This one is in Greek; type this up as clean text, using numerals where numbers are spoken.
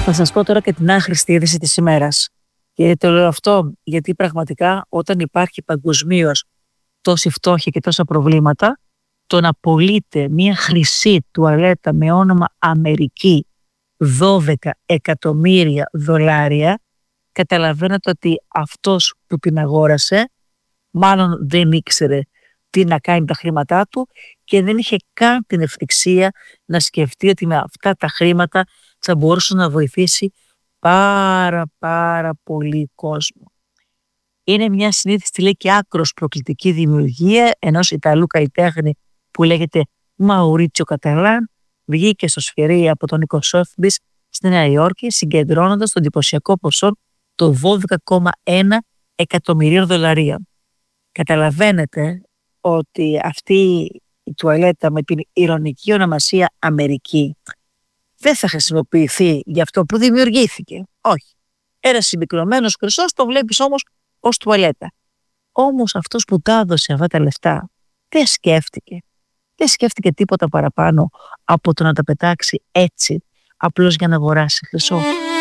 Θα σας πω τώρα και την άχρηστη είδηση της ημέρας. Και το λέω αυτό γιατί πραγματικά όταν υπάρχει παγκοσμίως τόση φτώχεια και τόσα προβλήματα, το να πωλείται μια χρυσή τουαλέτα με όνομα Αμερική 12 εκατομμύρια δολάρια, καταλαβαίνετε ότι αυτός που την αγόρασε μάλλον δεν ήξερε τι να κάνει τα χρήματά του και δεν είχε καν την ευθυξία να σκεφτεί ότι με αυτά τα χρήματα θα μπορούσε να βοηθήσει πάρα πολύ κόσμο. Είναι μια συνήθιστη, λέει, και άκρος προκλητική δημιουργία ενός Ιταλού καλλιτέχνη που λέγεται Μαουρίτσιο Καταλάν. Βγήκε στο σφυρί από τον Νίκο Σόθμπης στη Νέα Υόρκη, συγκεντρώνοντας το εντυπωσιακό ποσό των 12,1 εκατομμυρίων δολαρίων. Καταλαβαίνετε ότι αυτή η τουαλέτα με την ειρωνική ονομασία Αμερική δεν θα χρησιμοποιηθεί για αυτό που δημιουργήθηκε. Όχι. Ένας συμπυκνωμένος χρυσός, το βλέπεις όμως ως τουαλέτα. Όμως αυτός που τα έδωσε αυτά τα λεφτά δεν σκέφτηκε τίποτα παραπάνω από το να τα πετάξει έτσι απλώς για να αγοράσει χρυσό.